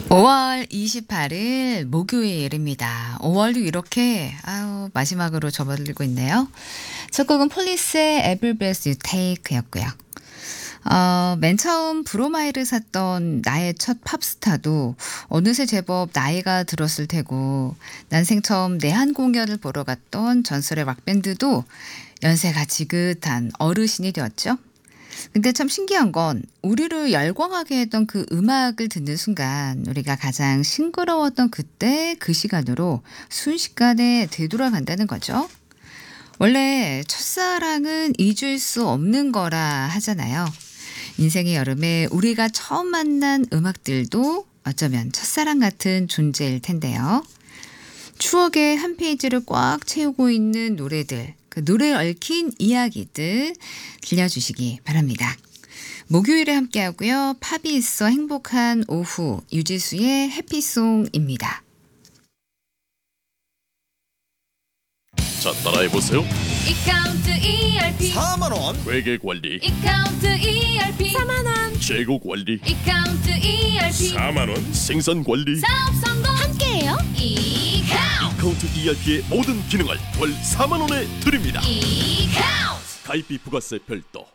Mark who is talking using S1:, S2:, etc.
S1: 5월 28일 목요일입니다. 5월도 이렇게 마지막으로 접어들고 있네요. 첫 곡은 폴리스의 Every Breath You Take였고요. 맨 처음 브로마이를 샀던 나의 첫 팝스타도 어느새 제법 나이가 들었을 테고, 난생 처음 내한 공연을 보러 갔던 전설의 락밴드도 연세가 지긋한 어르신이 되었죠. 근데 참 신기한 건 우리를 열광하게 했던 그 음악을 듣는 순간 우리가 가장 싱그러웠던 그때 그 시간으로 순식간에 되돌아간다는 거죠. 원래 첫사랑은 잊을 수 없는 거라 하잖아요. 인생의 여름에 우리가 처음 만난 음악들도 어쩌면 첫사랑 같은 존재일 텐데요. 추억의 한 페이지를 꽉 채우고 있는 노래들, 그 노래에 얽힌 이야기들 들려주시기 바랍니다. 목요일에 함께하고요. 팝이 있어 행복한 오후, 유지수의 해피송입니다.
S2: 자, 따라해보세요.
S3: 이카운트 ERP
S4: 4만원
S2: 회계관리,
S3: 이카운트 ERP 4만원
S2: 재고관리,
S3: 이카운트 ERP
S2: 4만원, 생산관리,
S3: 사업 성공 함께해요.
S2: 이카운트 ERP의 모든 기능을 월 4만원에 드립니다.
S3: 이카운트
S2: 가입비 부가세 별도,